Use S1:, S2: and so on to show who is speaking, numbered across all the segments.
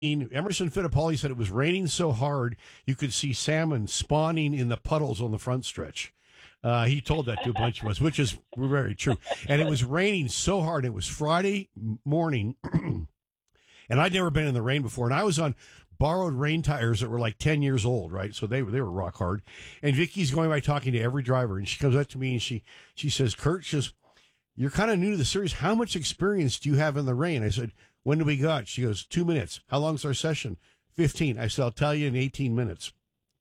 S1: Emerson Fittipaldi said it was raining so hard you could see salmon spawning in the puddles on the front stretch. He told that to a bunch of us, which is very true. And it was raining so hard. It was Friday morning, and I'd never been in the rain before. And I was on borrowed rain tires that were like 10 years old, right? So they were rock hard. And Vicky's going by talking to every driver, and she comes up to me and she says, Kurt, you're kind of new to the series. How much experience do you have in the rain? I said, when do we got? She goes, 2 minutes. How long's our session? 15. I said, I'll tell you in 18 minutes.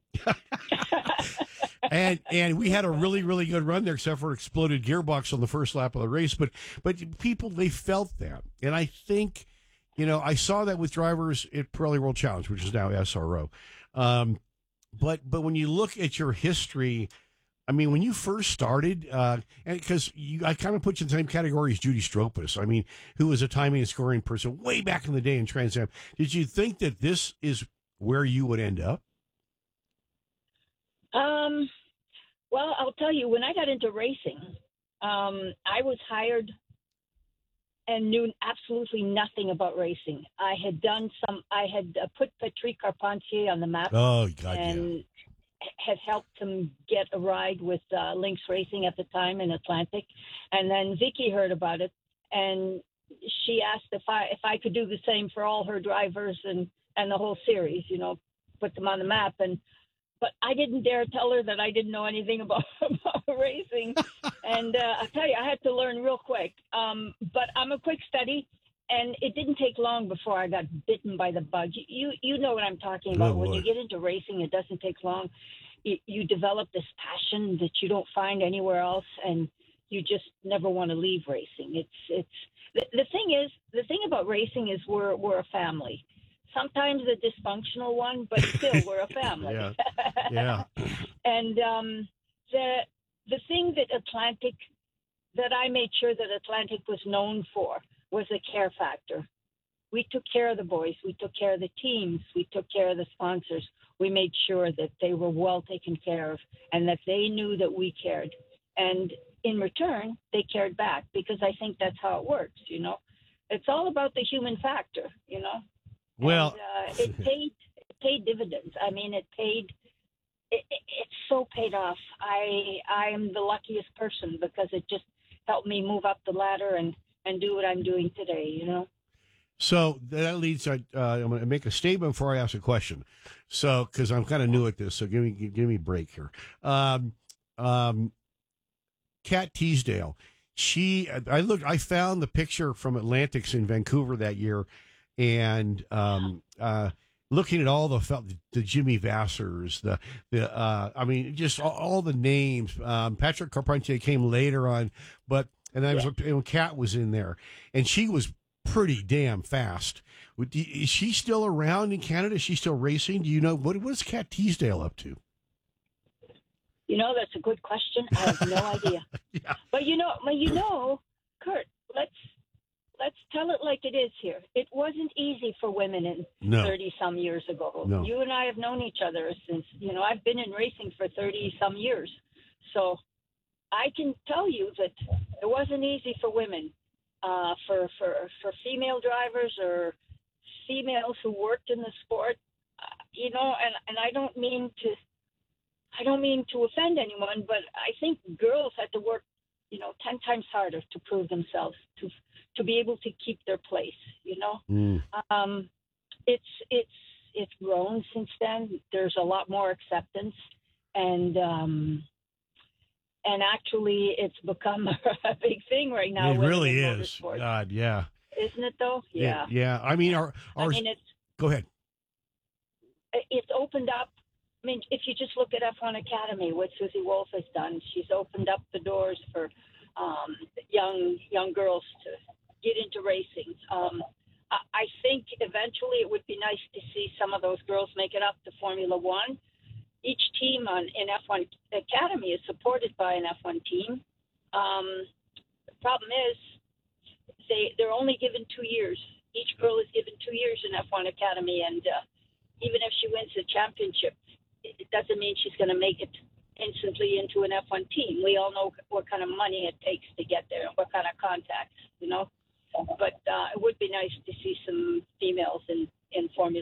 S1: And we had a really, really good run there, except for exploded gearbox on the first lap of the race. But people, they felt that. And I think, I saw that with drivers at Pirelli World Challenge, which is now SRO. But when you look at your history, I mean, when you first started, and because I kind of put you in the same category as Judy Stropus, I mean, who was a timing and scoring person way back in the day in Trans Am. Did you think that this is where you would end up?
S2: Well, I'll tell you, when I got into racing, I was hired and knew absolutely nothing about racing. I had put Patrick Carpentier on the map.
S1: Oh, God,
S2: and had helped him get a ride with Lynx Racing at the time in Atlantic. And then Vicky heard about it, and she asked if I could do the same for all her drivers and the whole series, put them on the map. But I didn't dare tell her that I didn't know anything about racing. And I'll tell you, I had to learn real quick. But I'm a quick study, and it didn't take long before I got bitten by the bug. You know what I'm talking about. When you get into racing, it doesn't take long. You develop this passion that you don't find anywhere else, and you just never want to leave racing. The thing about racing is we're a family. Sometimes a dysfunctional one, but still we're a family.
S1: Yeah.
S2: And the thing that I made sure that Atlantic was known for was the care factor. We took care of the boys. We took care of the teams. We took care of the sponsors. We made sure that they were well taken care of and that they knew that we cared. And in return, they cared back, because I think that's how it works, It's all about the human factor,
S1: Well,
S2: and, it paid dividends. I mean, it's so paid off. I am the luckiest person, because it just helped me move up the ladder and do what I'm doing today,
S1: So that leads, I'm going to make a statement before I ask a question. So, because I'm kind of new at this, so give me a break here. Kat Teasdale, I found the picture from Atlantics in Vancouver that year, and looking at all the Jimmy Vassars, just all the names. Patrick Carpentier came later on, Kat was in there, and she was pretty damn fast. Is she still around in Canada? Is she still racing? Do you know what is Kat Teasdale up to?
S2: That's a good question. I have no idea.
S1: Yeah.
S2: But Kurt, let's tell it like it is here. It wasn't easy for women in 30 some years ago.
S1: No.
S2: You and I have known each other since, I've been in racing for 30 some years. So I can tell you that it wasn't easy for women, for female drivers or females who worked in the sport, and I don't mean to offend anyone, but I think girls had to work, 10 times harder to prove themselves, to be able to keep their place, It's grown since then. There's a lot more acceptance, and actually it's become a big thing right now.
S1: It really is. God, yeah.
S2: Isn't it though? Yeah.
S1: Yeah. I mean, go ahead.
S2: It's opened up. I mean, if you just look at F1 Academy, what Susie Wolf has done, she's opened up the doors for young girls to get into racing. I think eventually it would be nice to see some of those girls make it up to Formula One. Each team in F1 Academy is supported by an F1 team. The problem is they're only given 2 years. Each girl is given 2 years in F1 Academy, and even if she wins the championship, it doesn't mean she's going to make it instantly into an F1 team. We all know what kind of money it takes to get there and what kind of contacts, But it would be nice to see some females in Formula